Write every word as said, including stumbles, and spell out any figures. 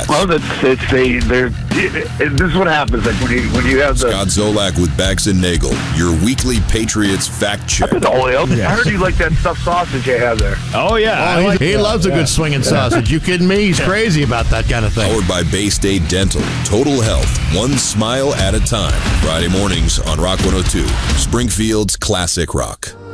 Well, that's it's they. They're. It, this is what happens. Like when you when you have the Scott Zolak with Bax and Nagel, your weekly Patriots fact check. Oh, I heard you like that stuffed sausage you have there. Oh yeah, Oh, he like he that. loves a Yeah. good swinging sausage. You kidding me? He's crazy about that kind of thing. Powered by Bay State Dental. Total health, one smile at a time. Friday mornings on Rock one oh two, Springfield's classic rock.